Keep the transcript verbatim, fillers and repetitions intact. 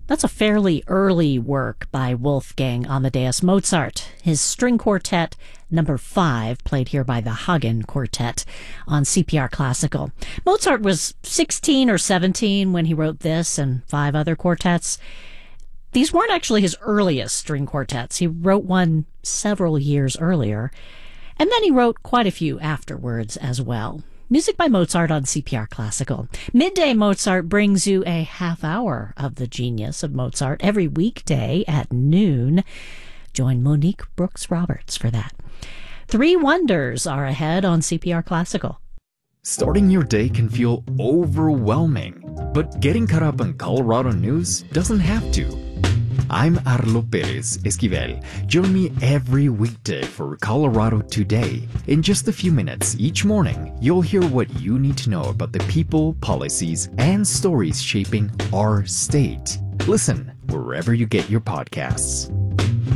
That's a fairly early work by Wolfgang Amadeus Mozart. His string quartet, number five, played here by the Hagen Quartet on C P R Classical. Mozart was sixteen or seventeen when he wrote this and five other quartets. These weren't actually his earliest string quartets. He wrote one several years earlier, and then he wrote quite a few afterwards as well. Music by Mozart on C P R Classical. Midday Mozart brings you a half hour of the genius of Mozart every weekday at noon. Join Monique Brooks-Roberts for that. Three Wonders are ahead on C P R Classical. Starting your day can feel overwhelming, but getting caught up on Colorado news doesn't have to. I'm Arlo Perez Esquivel. Join me every weekday for Colorado Today. In just a few minutes each morning, you'll hear what you need to know about the people, policies, and stories shaping our state. Listen wherever you get your podcasts.